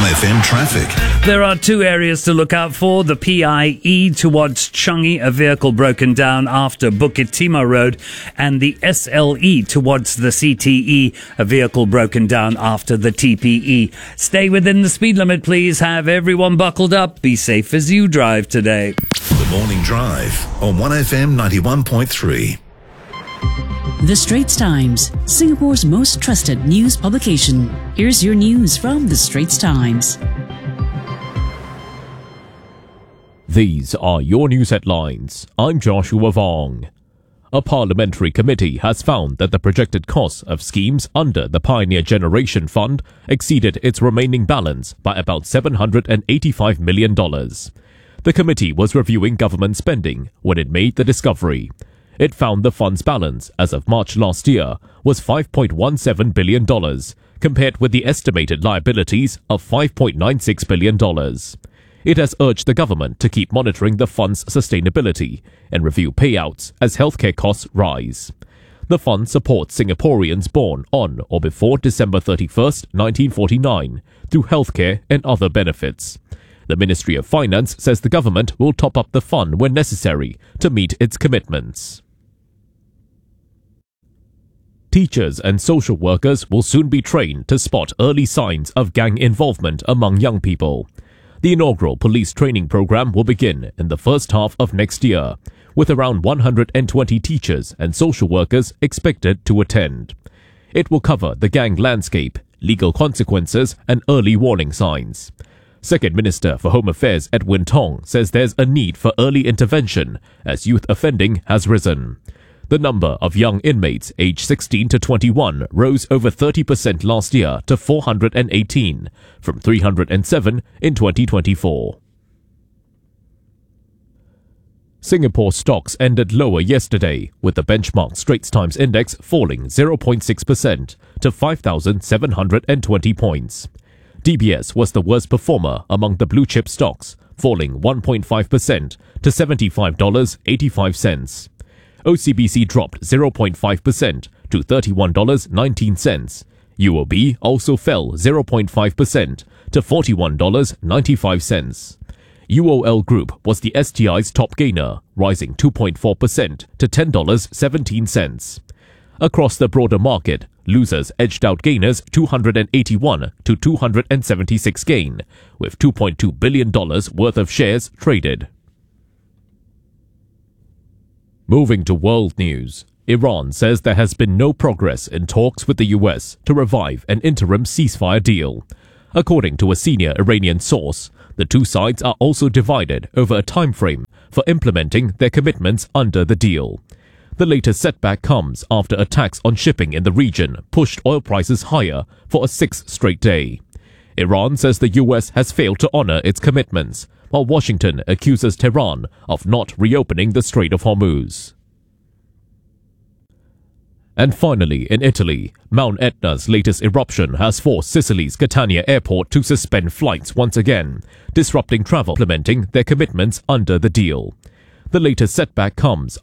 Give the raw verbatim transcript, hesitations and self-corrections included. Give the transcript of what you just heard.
F M traffic. There are two areas to look out for. The P I E towards Changi, a vehicle broken down after Bukit Timah Road, and the S L E towards the C T E, a vehicle broken down after the T P E. Stay within the speed limit, please. Have everyone buckled up. Be safe as you drive today. The Morning Drive on one F M ninety-one point three. The Straits Times, Singapore's most trusted news publication. Here's your news from The Straits Times. These are your news headlines. I'm Joshua Vong. A parliamentary committee has found that the projected costs of schemes under the Pioneer Generation Fund exceeded its remaining balance by about seven hundred eighty-five million dollars. The committee was reviewing government spending when it made the discovery. It found the fund's balance as of March last year was five point one seven billion dollars, compared with the estimated liabilities of five point nine six billion dollars. It has urged the government to keep monitoring the fund's sustainability and review payouts as healthcare costs rise. The fund supports Singaporeans born on or before December thirty-first, nineteen forty-nine through healthcare and other benefits. The Ministry of Finance says the government will top up the fund when necessary to meet its commitments. Teachers and social workers will soon be trained to spot early signs of gang involvement among young people. The inaugural police training program will begin in the first half of next year, with around one hundred twenty teachers and social workers expected to attend. It will cover the gang landscape, legal consequences, and early warning signs. Second Minister for Home Affairs Edwin Tong says there's a need for early intervention as youth offending has risen. The number of young inmates aged sixteen to twenty-one rose over thirty percent last year to four hundred eighteen, from three hundred seven in twenty twenty-four. Singapore stocks ended lower yesterday, with the benchmark Straits Times Index falling zero point six percent to five thousand seven hundred twenty points. D B S was the worst performer among the blue-chip stocks, falling one point five percent to seventy-five dollars and eighty-five cents. O C B C dropped zero point five percent to thirty-one dollars and nineteen cents. U O B also fell zero point five percent to forty-one dollars and ninety-five cents. U O L Group was the S T I's top gainer, rising two point four percent to ten dollars and seventeen cents. Across the broader market, losers edged out gainers two hundred eighty-one to two hundred seventy-six gain, with two point two billion dollars worth of shares traded. Moving to world news, Iran says there has been no progress in talks with the U S to revive an interim ceasefire deal. According to a senior Iranian source, the two sides are also divided over a time frame for implementing their commitments under the deal. The latest setback comes after attacks on shipping in the region pushed oil prices higher for a sixth straight day. Iran says the U S has failed to honor its commitments, while Washington accuses Tehran of not reopening the Strait of Hormuz. And finally, in Italy, Mount Etna's latest eruption has forced Sicily's Catania airport to suspend flights once again, disrupting travel, implementing their commitments under the deal. The latest setback comes